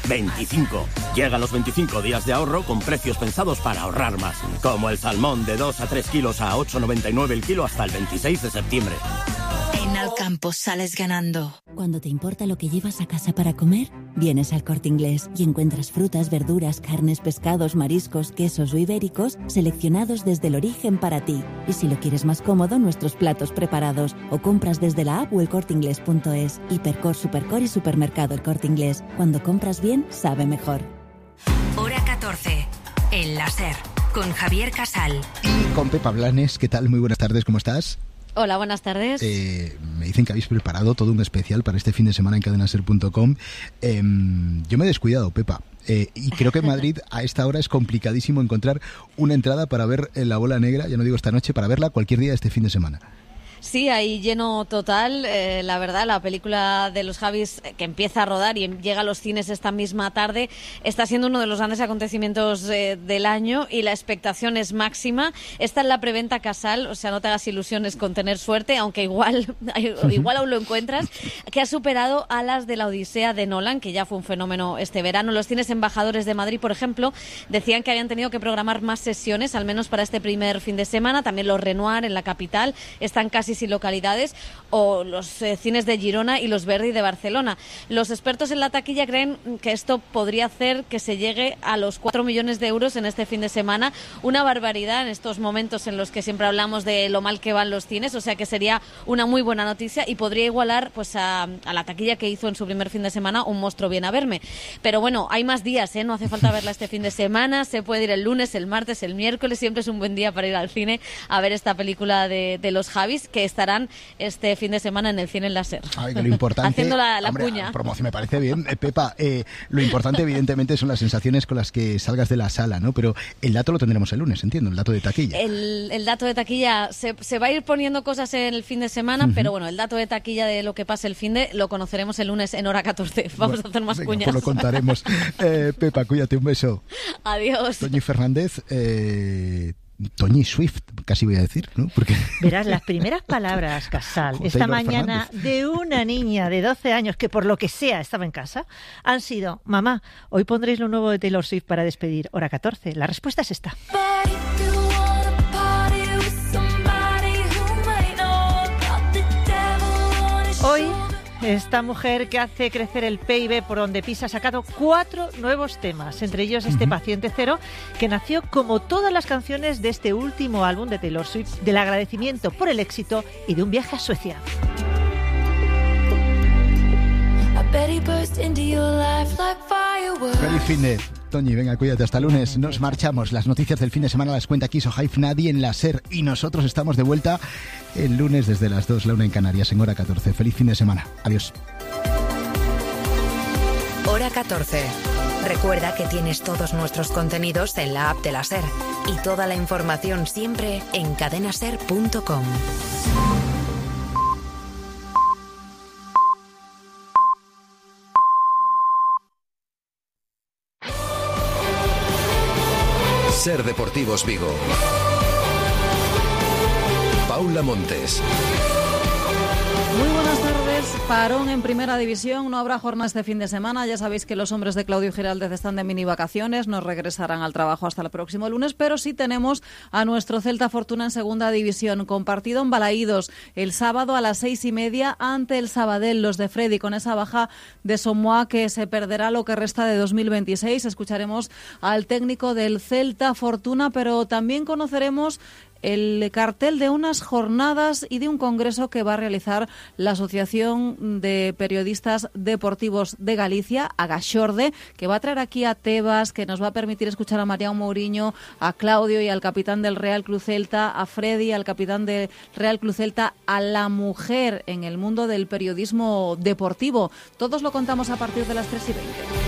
25. Llega los 25 días de ahorro con precios pensados para ahorrar más. Como el salmón de 2 a 3 kilos a 8,99 el kilo hasta el 26 de septiembre. En Alcampo sales ganando. Cuando te importa lo que llevas a casa para comer, vienes al Corte Inglés y encuentras frutas, verduras, carnes, pescados, mariscos, quesos o ibéricos seleccionados desde el origen para ti. Y si lo quieres más cómodo, nuestros platos preparados. O compras desde la app o elcorteinglés.es. Hipercor, Supercor y Supermercado El Corte Inglés. Cuando compras bien, sabe mejor. Hora 14. El láser. Con Javier Casal. Y con Pepa Blanes. ¿Qué tal? Muy buenas tardes, ¿cómo estás? Hola, buenas tardes. Me dicen que habéis preparado todo un especial para este fin de semana en cadenaser.com. Yo me he descuidado, Pepa. Y creo que en Madrid a esta hora es complicadísimo encontrar una entrada para ver La Bola Negra, ya no digo esta noche, para verla cualquier día este fin de semana. Sí, hay lleno total. La verdad, la película de los Javis, que empieza a rodar y llega a los cines esta misma tarde, está siendo uno de los grandes acontecimientos del año y la expectación es máxima. Está en la preventa Casal, o sea, no te hagas ilusiones con tener suerte, aunque igual aún lo encuentras, que ha superado a las de la Odisea de Nolan, que ya fue un fenómeno este verano. Los cines Embajadores de Madrid, por ejemplo, decían que habían tenido que programar más sesiones, al menos para este primer fin de semana. También los Renoir en la capital están casi sin localidades, o los cines de Girona y los Verdi de Barcelona. Los expertos en la taquilla creen que esto podría hacer que se llegue a los 4 millones de euros en este fin de semana, una barbaridad en estos momentos en los que siempre hablamos de lo mal que van los cines, o sea que sería una muy buena noticia y podría igualar pues a la taquilla que hizo en su primer fin de semana Un monstruo viene a verme. Pero bueno, hay más días, no hace falta verla este fin de semana, se puede ir el lunes, el martes, el miércoles, siempre es un buen día para ir al cine a ver esta película de los Javis, que estarán este fin de semana en el cine en láser. Ay, que lo importante, haciendo la hombre, cuña. Promoción me parece bien, Pepa. Lo importante, evidentemente, son las sensaciones con las que salgas de la sala, ¿no? Pero el dato lo tendremos el lunes, entiendo, el dato de taquilla. El dato de taquilla se va a ir poniendo cosas en el fin de semana, pero bueno, el dato de taquilla de lo que pase el fin de lo conoceremos el lunes en hora 14. Vamos a hacer más cuñas. Pues lo contaremos. Pepa, cuídate, un beso. Adiós. Toñi Fernández, Toñi Swift, casi voy a decir, ¿no? Porque... Verás, las primeras palabras, Casal, esta mañana de una niña de 12 años que por lo que sea estaba en casa, han sido: mamá, hoy pondréis lo nuevo de Taylor Swift para despedir hora 14. La respuesta es esta. Hoy, esta mujer que hace crecer el PIB por donde pisa ha sacado 4 nuevos temas, entre ellos este Paciente Cero, que nació como todas las canciones de este último álbum de Taylor Swift, del agradecimiento por el éxito y de un viaje a Suecia. Feliz fin de... Toñi, venga, cuídate, hasta lunes. Nos marchamos. Las noticias del fin de semana las cuenta Kiso Hive, nadie en la SER. Y nosotros estamos de vuelta el lunes desde las 2, la 1 en Canarias, en hora 14. Feliz fin de semana. Adiós. Hora 14. Recuerda que tienes todos nuestros contenidos en la app de la SER. Y toda la información siempre en cadenaser.com. SER Deportivos Vigo. Paula Montes. Muy buenas tardes. Parón en Primera División. No habrá jornada este fin de semana. Ya sabéis que los hombres de Claudio Giraldez están de mini vacaciones. No regresarán al trabajo hasta el próximo lunes. Pero sí tenemos a nuestro Celta Fortuna en Segunda División, con partido en Balaídos el sábado a las 6:30 ante el Sabadell. Los de Freddy, con esa baja de Somoa, que se perderá lo que resta de 2026. Escucharemos al técnico del Celta Fortuna, pero también conoceremos el cartel de unas jornadas y de un congreso que va a realizar la Asociación de Periodistas Deportivos de Galicia, Agaxorde, que va a traer aquí a Tebas, que nos va a permitir escuchar a Mariano Mourinho, a Claudio y al capitán del Real Club Celta, a Freddy, al capitán del Real Club Celta, a la mujer en el mundo del periodismo deportivo. Todos lo contamos a partir de las 3:20.